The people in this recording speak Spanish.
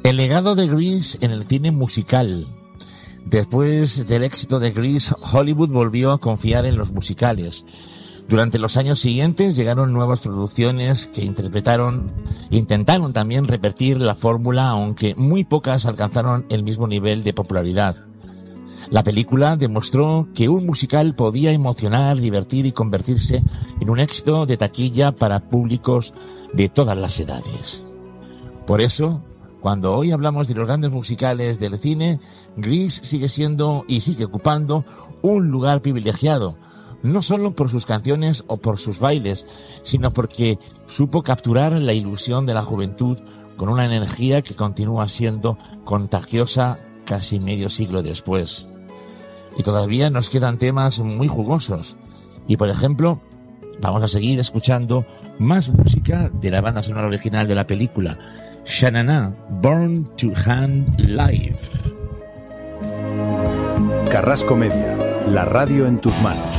El legado de Grease en el cine musical. Después del éxito de Grease, Hollywood volvió a confiar en los musicales. Durante los años siguientes llegaron nuevas producciones que intentaron también repetir la fórmula, aunque muy pocas alcanzaron el mismo nivel de popularidad. La película demostró que un musical podía emocionar, divertir y convertirse en un éxito de taquilla para públicos de todas las edades. Por eso, cuando hoy hablamos de los grandes musicales del cine, Grease sigue siendo y sigue ocupando un lugar privilegiado, no solo por sus canciones o por sus bailes, sino porque supo capturar la ilusión de la juventud con una energía que continúa siendo contagiosa casi medio siglo después. Y todavía nos quedan temas muy jugosos. Y por ejemplo, vamos a seguir escuchando más música de la banda sonora original de la película, Sha-Na-Na, Born to Hand Live. Carrasco Media, la radio en tus manos.